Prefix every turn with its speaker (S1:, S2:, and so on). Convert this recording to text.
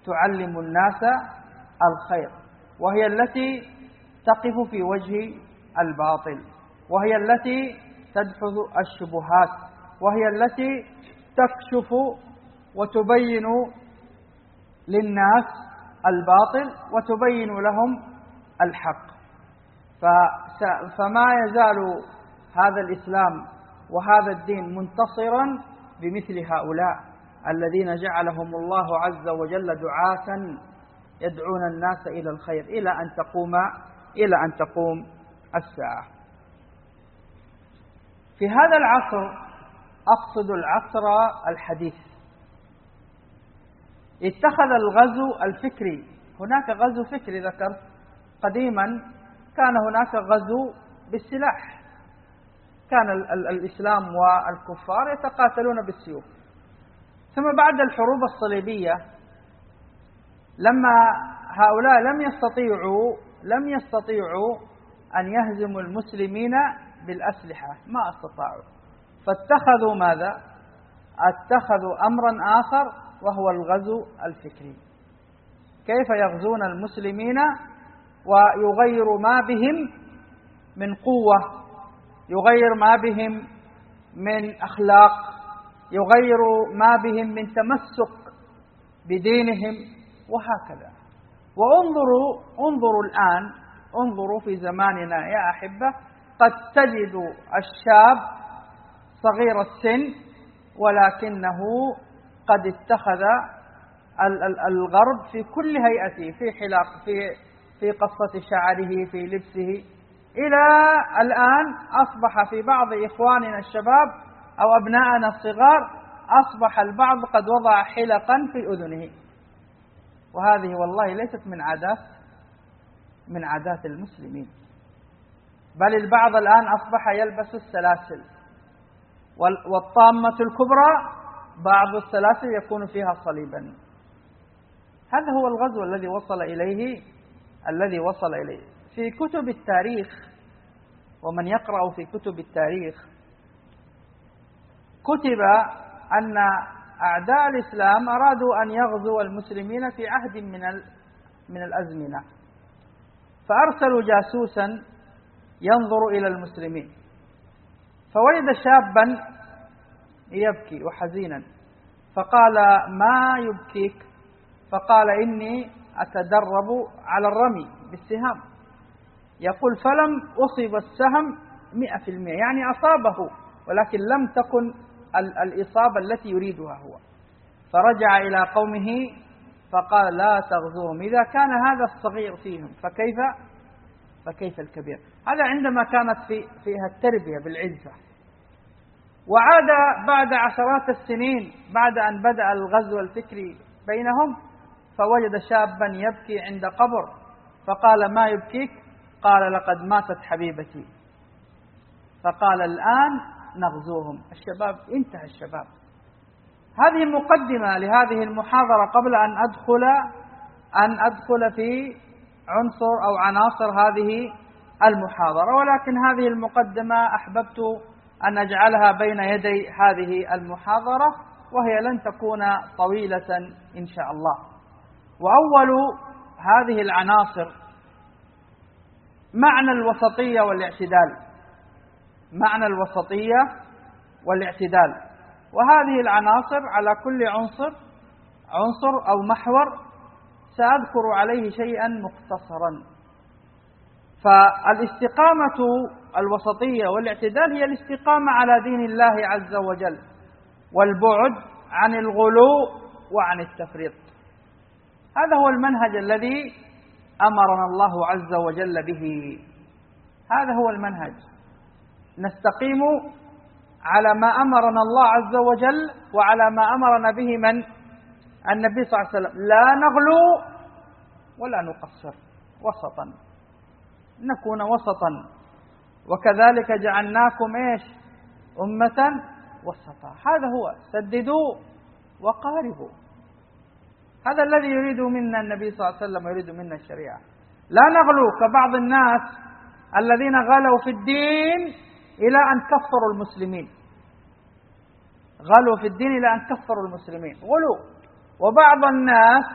S1: تعلم الناس الخير، وهي التي تقف في وجه الباطل، وهي التي تدحض الشبهات، وهي التي تكشف وتبين للناس الباطل وتبين لهم الحق. فما يزال هذا الإسلام وهذا الدين منتصرا بمثل هؤلاء الذين جعلهم الله عز وجل دعاة يدعون الناس إلى الخير إلى أن تقوم الساعة. في هذا العصر، أقصد العصر الحديث، اتخذ الغزو الفكري، هناك غزو فكري ذكرت، قديما كان هناك غزو بالسلاح، كان الإسلام والكفار يتقاتلون بالسيوف. ثم بعد الحروب الصليبية لما هؤلاء لم يستطيعوا أن يهزموا المسلمين بالأسلحة، ما استطاعوا، فاتخذوا ماذا؟ اتخذوا أمرا آخر وهو الغزو الفكري. كيف يغزون المسلمين ويغير ما بهم من قوة، يغير ما بهم من أخلاق، يغير ما بهم من تمسك بدينهم وهكذا. وانظروا الآن، انظروا في زماننا يا أحبة، قد تجد الشاب صغير السن ولكنه قد اتخذ الغرب في كل هيئته، في حلاق، في قصة شعره، في لبسه، إلى الآن أصبح في بعض إخواننا الشباب أو أبنائنا الصغار أصبح البعض قد وضع حلقا في أذنه، وهذه والله ليست من عادات المسلمين، بل البعض الآن أصبح يلبس السلاسل، والطامة الكبرى بعض السلاسل يكون فيها صليبا. هذا هو الغزو الذي وصل إليه. في كتب التاريخ، ومن يقرأ في كتب التاريخ، كتب أن أعداء الإسلام أرادوا أن يغزوا المسلمين في عهد من الأزمنة، فأرسلوا جاسوسا ينظر إلى المسلمين، فوجد شابا يبكي وحزينا، فقال: ما يبكيك؟ فقال: إني أتدرب على الرمي بالسهام. يقول: فلم أصب السهم 100%، يعني أصابه ولكن لم تكن الإصابة التي يريدها هو. فرجع إلى قومه فقال: لا تغزوهم، إذا كان هذا الصغير فيهم فكيف الكبير؟ هذا عندما كانت فيها التربية بالعزة. وعاد بعد عشرات السنين بعد أن بدأ الغزو الفكري بينهم، فوجد شابا يبكي عند قبر، فقال: ما يبكيك؟ قال: لقد ماتت حبيبتي. فقال: الآن نغزوهم. انتهى الشباب. هذه مقدمة لهذه المحاضرة قبل أن أدخل في عنصر أو عناصر هذه المحاضرة، ولكن هذه المقدمة أحببت أن أجعلها بين يدي هذه المحاضرة، وهي لن تكون طويلة إن شاء الله. وأول هذه العناصر معنى الوسطية والاعتدال، معنى الوسطية والاعتدال. وهذه العناصر على كل عنصر أو محور سأذكر عليه شيئا مختصرا. فالاستقامة الوسطية والاعتدال هي الاستقامة على دين الله عز وجل، والبعد عن الغلو وعن التفريط. هذا هو المنهج الذي أمرنا الله عز وجل به، هذا هو المنهج. نستقيم على ما أمرنا الله عز وجل وعلى ما أمرنا به النبي صلى الله عليه وسلم، لا نغلو ولا نقصر، وسطا، نكون وسطا. وكذلك جعلناكم أمة وسطا. هذا هو، سددوا وقاربوا. هذا الذي يريد منا النبي صلى الله عليه وسلم ويريد منا الشريعة. لا نغلو كبعض الناس الذين غلوا في الدين إلى أن كفروا المسلمين، غلوا في الدين إلى أن كفروا المسلمين، غلوا. وبعض الناس